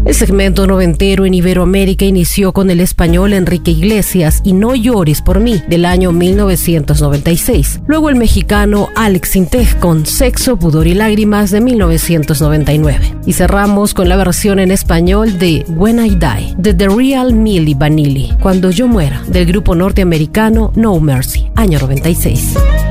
El segmento noventero en Iberoamérica inició con el español Enrique Iglesias y No llores por mí, del año 1996. Luego el mexicano Alex Intec con Sexo, pudor y lágrimas, de 1999. Y cerramos con la versión en español de When I Die, de The Real Milli Vanilli, Cuando yo muera, del grupo norteamericano No Mercy, año 96.